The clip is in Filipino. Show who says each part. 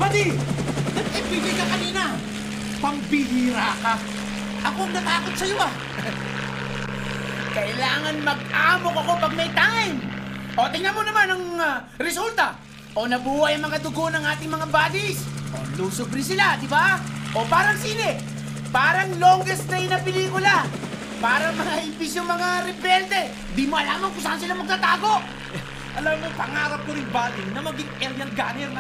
Speaker 1: Buddy! Nag-FPV ka kanina! Pambihira ka! Ako ang natakot sa'yo ah!
Speaker 2: Kailangan mag-amok ako pag may time. O, tingnan mo naman ang resulta. O, nabuhay ang mga dugo ng ating mga bodies. O, lusog rin sila, di ba? O, parang sine. Parang longest stay na pelikula. Parang mga ipis yung mga rebelde. Di mo alam kung saan sila magtatago.
Speaker 1: Alam mo, pangarap ko rin, buddy, na maging alien gunner